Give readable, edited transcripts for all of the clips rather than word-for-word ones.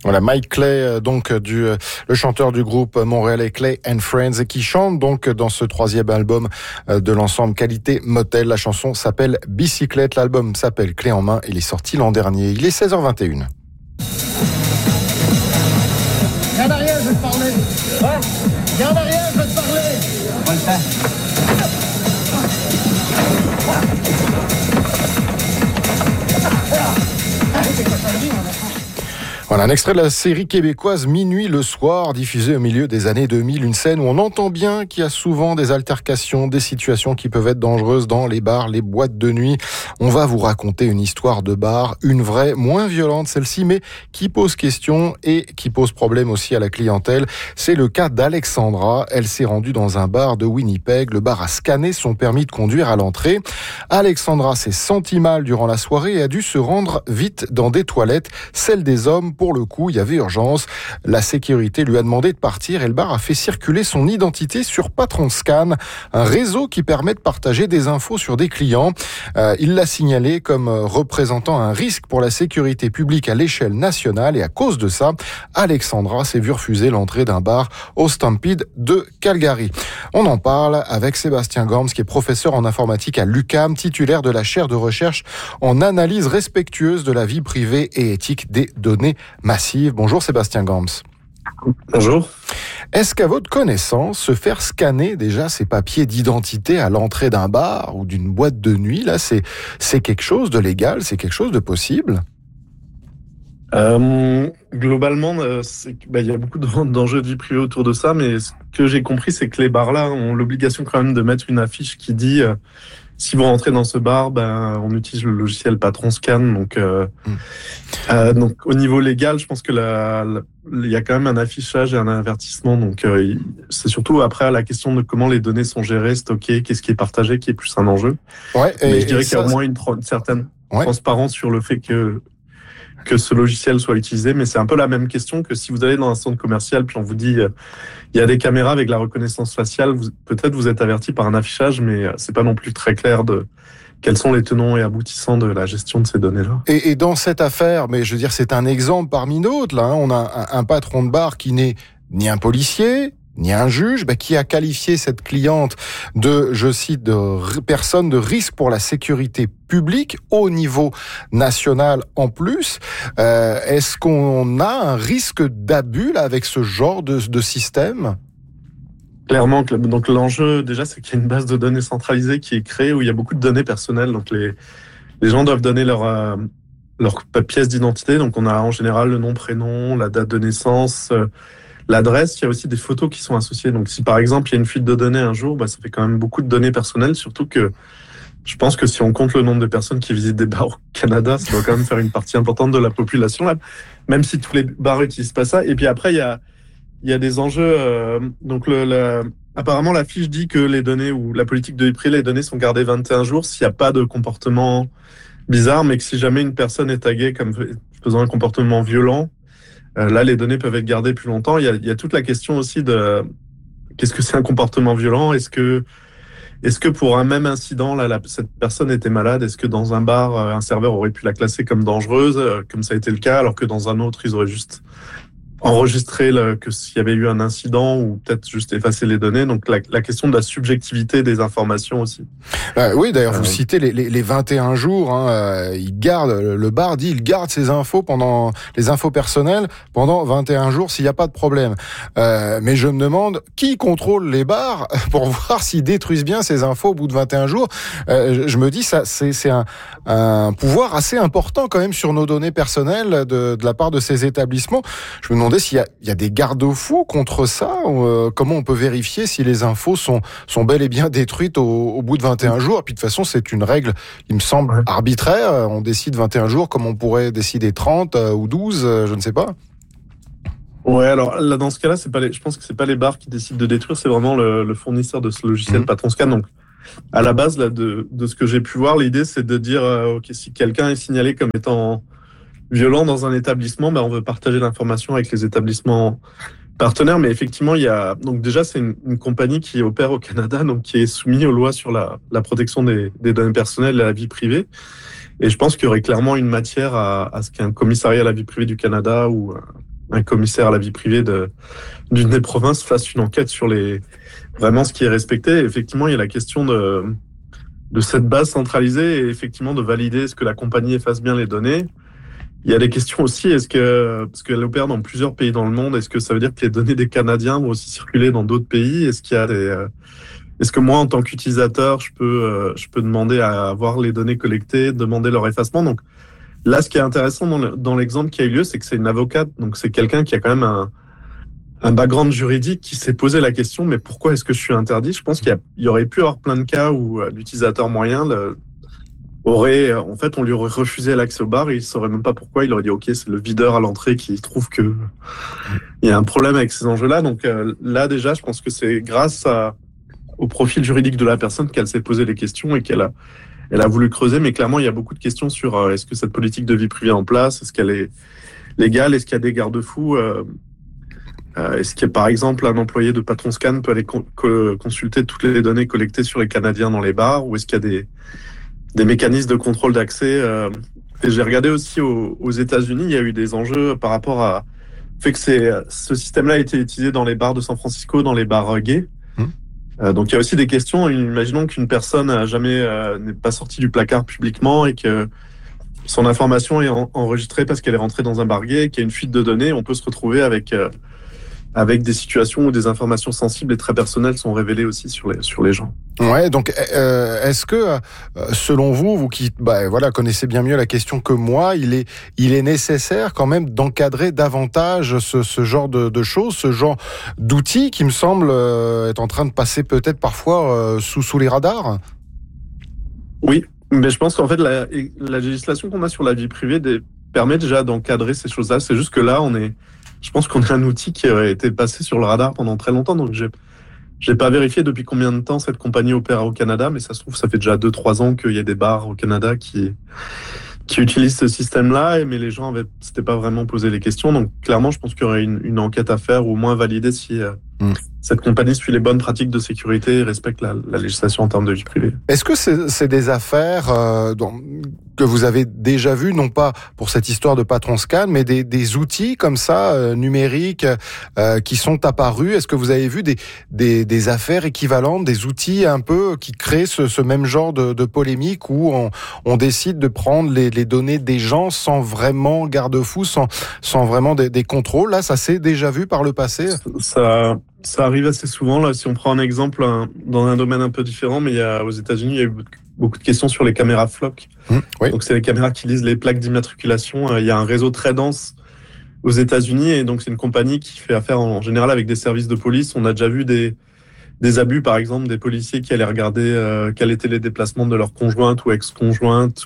Voilà, Mike Clay, donc le chanteur du groupe montréalais Clay and Friends, qui chante donc dans ce 3e album de l'ensemble Qualité Motel. La chanson s'appelle Bicyclette, l'album s'appelle Clé en main, il est sorti l'an dernier. Il est 16h21. Viens derrière, je vais te parler. Ouais. Viens derrière, je vais te parler. On va le faire. Voilà, un extrait de la série québécoise Minuit le soir, diffusée au milieu des années 2000, une scène où on entend bien qu'il y a souvent des altercations, des situations qui peuvent être dangereuses dans les bars, les boîtes de nuit. On va vous raconter une histoire de bar, une vraie, moins violente celle-ci, mais qui pose question et qui pose problème aussi à la clientèle. C'est le cas d'Alexandra. Elle s'est rendue dans un bar de Winnipeg. Le bar a scanné son permis de conduire à l'entrée. Alexandra s'est sentie mal durant la soirée et a dû se rendre vite dans des toilettes, celles des hommes. Pour le coup, il y avait urgence. La sécurité lui a demandé de partir et le bar a fait circuler son identité sur Patron Scan, un réseau qui permet de partager des infos sur des clients. Il l'a signalé comme représentant un risque pour la sécurité publique à l'échelle nationale et à cause de ça, Alexandra s'est vue refuser l'entrée d'un bar au Stampede de Calgary. On en parle avec Sébastien Gorms, qui est professeur en informatique à l'UQAM, titulaire de la chaire de recherche en analyse respectueuse de la vie privée et éthique des données massive. Bonjour Sébastien Gorms. Bonjour. Est-ce qu'à votre connaissance, se faire scanner déjà ses papiers d'identité à l'entrée d'un bar ou d'une boîte de nuit, là, c'est quelque chose de légal, c'est quelque chose de possible? Globalement, il y a beaucoup d'enjeux de vie privée autour de ça, mais ce que j'ai compris, c'est que les bars-là ont l'obligation quand même de mettre une affiche qui dit si vous rentrez dans ce bar, on utilise le logiciel Patron Scan. Donc au niveau légal, je pense que il y a quand même un affichage et un avertissement. Donc c'est surtout après la question de comment les données sont gérées, stockées, qu'est-ce qui est partagé, qui est plus un enjeu. Ouais, mais je dirais qu'il y a au moins une certaine transparence sur le fait que ce logiciel soit utilisé, mais c'est un peu la même question que si vous allez dans un centre commercial, puis on vous dit il y a des caméras avec la reconnaissance faciale, peut-être vous êtes averti par un affichage, mais c'est pas non plus très clair de quels sont les tenants et aboutissants de la gestion de ces données-là. Et dans cette affaire, mais je veux dire, c'est un exemple parmi d'autres, là, on a un patron de bar qui n'est ni un policier, ni un juge, qui a qualifié cette cliente de, je cite, de personne de risque pour la sécurité publique au niveau national en plus. Est-ce qu'on a un risque d'abus là, avec ce genre de système? Clairement, donc l'enjeu déjà, c'est qu'il y a une base de données centralisée qui est créée où il y a beaucoup de données personnelles. Donc les gens doivent donner leur pièce d'identité. Donc on a en général le nom, prénom, la date de naissance, l'adresse. Il y a aussi des photos qui sont associées. Donc si par exemple il y a une fuite de données un jour, ça fait quand même beaucoup de données personnelles. Surtout que je pense que si on compte le nombre de personnes qui visitent des bars au Canada, ça doit quand même faire une partie importante de la population là. Même si tous les bars n'utilisent pas ça. Et puis après il y a des enjeux. Donc apparemment la fiche dit que les données ou la politique de vie privée, les données sont gardées 21 jours s'il n'y a pas de comportement bizarre, mais que si jamais une personne est taguée comme faisant un comportement violent, là les données peuvent être gardées plus longtemps. Il y a toute la question aussi de qu'est-ce que c'est un comportement violent. Est-ce que pour un même incident, là, cette personne était malade? Est-ce que dans un bar, un serveur aurait pu la classer comme dangereuse, comme ça a été le cas, alors que dans un autre, ils auraient juste enregistrer que s'il y avait eu un incident ou peut-être juste effacer les données. Donc la question de la subjectivité des informations aussi. Oui, d'ailleurs, vous citez les 21 jours. Le bar dit il garde ses infos les infos personnelles pendant 21 jours s'il n'y a pas de problème. Mais je me demande qui contrôle les bars pour voir s'ils détruisent bien ces infos au bout de 21 jours. Je me dis ça, c'est un pouvoir assez important quand même sur nos données personnelles de la part de ces établissements. Je me demandais s'il y a des garde-fous contre ça, comment on peut vérifier si les infos sont bel et bien détruites au bout de 21 jours. Et puis de toute façon, c'est une règle, il me semble, arbitraire. On décide 21 jours comme on pourrait décider 30 ou 12, je ne sais pas. Ouais, alors là, dans ce cas-là, je pense que c'est pas les bars qui décident de détruire, c'est vraiment le fournisseur de ce logiciel Patron Scan. Donc, à la base, là, de ce que j'ai pu voir, l'idée, c'est de dire, OK, si quelqu'un est signalé comme étant violent dans un établissement, on veut partager l'information avec les établissements partenaires. Mais effectivement, donc déjà, c'est une compagnie qui opère au Canada, donc qui est soumise aux lois sur la protection des données personnelles et de la vie privée. Et je pense qu'il y aurait clairement une matière à ce qu'un commissariat à la vie privée du Canada ou un commissaire à la vie privée d'une des provinces fasse une enquête sur vraiment ce qui est respecté. Et effectivement, il y a la question de cette base centralisée et effectivement de valider est-ce que la compagnie efface bien les données. Il y a des questions aussi, parce qu'elle opère dans plusieurs pays dans le monde, est-ce que ça veut dire que les données des Canadiens vont aussi circuler dans d'autres pays? Est-ce que moi, en tant qu'utilisateur, je peux demander à avoir les données collectées, demander leur effacement? Donc là, ce qui est intéressant dans l'exemple qui a eu lieu, c'est que c'est une avocate, donc c'est quelqu'un qui a quand même un background juridique qui s'est posé la question, mais pourquoi est-ce que je suis interdit? Je pense qu'il y aurait pu avoir plein de cas où l'utilisateur moyen on lui aurait refusé l'accès au bar et il saurait même pas pourquoi. Il aurait dit ok, c'est le videur à l'entrée qui trouve que il y a un problème avec ces enjeux-là. Donc là déjà, je pense que c'est grâce au profil juridique de la personne qu'elle s'est posé les questions et qu'elle a voulu creuser. Mais clairement, il y a beaucoup de questions sur est-ce que cette politique de vie privée en place, est-ce qu'elle est légale, est-ce qu'il y a des garde-fous, est-ce que par exemple un employé de PatronScan peut aller consulter toutes les données collectées sur les Canadiens dans les bars, ou est-ce qu'il y a des mécanismes de contrôle d'accès. Et j'ai regardé aussi aux États-Unis, il y a eu des enjeux par rapport à fait que ce système-là a été utilisé dans les bars de San Francisco, dans les bars gays. Donc il y a aussi des questions. Imaginons qu'une personne n'est pas sortie du placard publiquement et que son information est enregistrée parce qu'elle est rentrée dans un bar gay, qu'il y a une fuite de données. On peut se retrouver avec des situations où des informations sensibles et très personnelles sont révélées aussi sur les gens. Ouais, donc est-ce que selon vous qui connaissez bien mieux la question que moi, il est nécessaire quand même d'encadrer davantage ce genre de choses, ce genre d'outils qui me semble être en train de passer peut-être parfois sous les radars? Oui, mais je pense qu'en fait la législation qu'on a sur la vie privée permet déjà d'encadrer ces choses-là. C'est juste que là je pense qu'on a un outil qui a été passé sur le radar pendant très longtemps, donc j'ai pas vérifié depuis combien de temps cette compagnie opère au Canada, mais ça se trouve, ça fait déjà 2-3 ans qu'il y a des bars au Canada qui utilisent ce système-là, mais les gens s'étaient pas vraiment posé les questions. Donc clairement, je pense qu'il y aurait une enquête à faire, ou au moins valider si cette compagnie suit les bonnes pratiques de sécurité et respecte la législation en termes de vie privée. Est-ce que c'est des affaires que vous avez déjà vues, non pas pour cette histoire de PatronScan, mais des outils comme ça, numériques, qui sont apparus? Est-ce que vous avez vu des affaires équivalentes, des outils un peu qui créent ce même genre de polémique où on décide de prendre les données des gens sans vraiment garde-fou, sans vraiment des contrôles? Là, ça s'est déjà vu par le passé? Ça arrive assez souvent. Là, si on prend un exemple dans un domaine un peu différent, mais aux États-Unis, il y a eu beaucoup de questions sur les caméras floc. Oui. Donc, c'est les caméras qui lisent les plaques d'immatriculation. Il y a un réseau très dense aux États-Unis, et donc c'est une compagnie qui fait affaire en général avec des services de police. On a déjà vu des abus, par exemple, des policiers qui allaient regarder quels étaient les déplacements de leur conjointe ou ex-conjointe,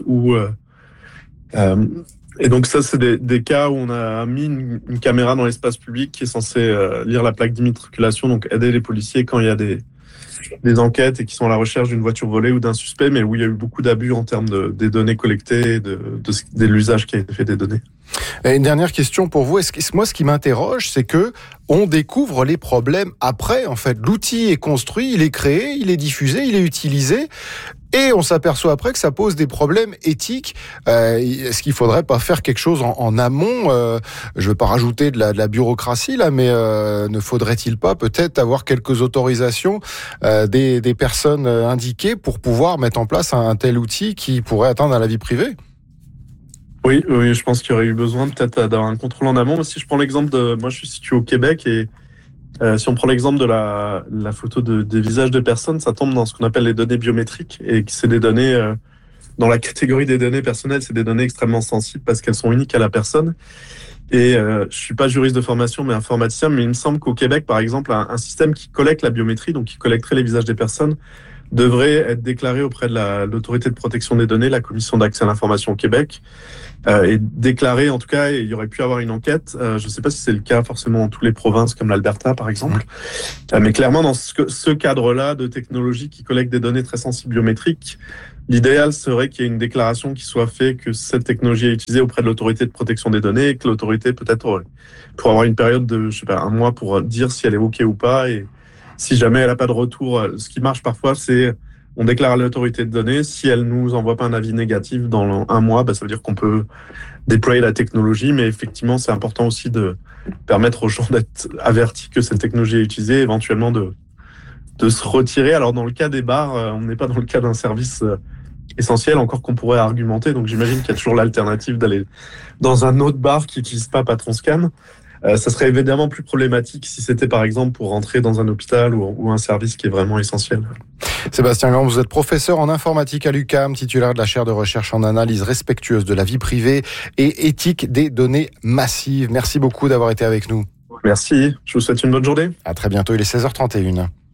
et donc ça, c'est des cas où on a mis une caméra dans l'espace public qui est censée lire la plaque d'immatriculation, donc aider les policiers quand il y a des enquêtes et qui sont à la recherche d'une voiture volée ou d'un suspect, mais où il y a eu beaucoup d'abus en termes des données collectées et de l'usage qui a été fait des données. Et une dernière question pour vous. Moi, ce qui m'interroge, c'est que on découvre les problèmes après. En fait, l'outil est construit, il est créé, il est diffusé, il est utilisé. Et on s'aperçoit après que ça pose des problèmes éthiques. Est-ce qu'il faudrait pas faire quelque chose en amont? Je veux pas rajouter de la bureaucratie là, mais ne faudrait-il pas peut-être avoir quelques autorisations des personnes indiquées pour pouvoir mettre en place un tel outil qui pourrait atteindre à la vie privée? Oui, je pense qu'il y aurait eu besoin peut-être d'avoir un contrôle en amont. Si je prends l'exemple moi je suis situé au Québec et si on prend l'exemple de la photo des visages de personnes, ça tombe dans ce qu'on appelle les données biométriques, et c'est des données dans la catégorie des données personnelles, c'est des données extrêmement sensibles parce qu'elles sont uniques à la personne. Et je suis pas juriste de formation mais informaticien, mais il me semble qu'au Québec, par exemple, un système qui collecte la biométrie, donc qui collecterait les visages des personnes, devrait être déclaré auprès de l'autorité de protection des données, la Commission d'accès à l'information au Québec, et déclaré, en tout cas, il y aurait pu avoir une enquête. Je ne sais pas si c'est le cas forcément dans toutes les provinces comme l'Alberta, par exemple, mais clairement dans ce cadre-là de technologie qui collecte des données très sensibles biométriques, l'idéal serait qu'il y ait une déclaration qui soit faite que cette technologie est utilisée auprès de l'autorité de protection des données, et que l'autorité peut-être pour avoir une période de, je sais pas, 1 mois pour dire si elle est OK ou pas, et si jamais elle n'a pas de retour. Ce qui marche parfois, c'est On déclare à l'autorité de données. Si elle nous envoie pas un avis négatif dans un mois, ça veut dire qu'on peut déployer la technologie. Mais effectivement, c'est important aussi de permettre aux gens d'être avertis que cette technologie est utilisée, éventuellement de se retirer. Alors, dans le cas des bars, on n'est pas dans le cas d'un service essentiel, encore qu'on pourrait argumenter. Donc, j'imagine qu'il y a toujours l'alternative d'aller dans un autre bar qui n'utilise pas PatronScan. Ça serait évidemment plus problématique si c'était par exemple pour rentrer dans un hôpital ou un service qui est vraiment essentiel. Sébastien Gand, vous êtes professeur en informatique à l'UQAM, titulaire de la chaire de recherche en analyse respectueuse de la vie privée et éthique des données massives. Merci beaucoup d'avoir été avec nous. Merci, je vous souhaite une bonne journée. À très bientôt, il est 16h31.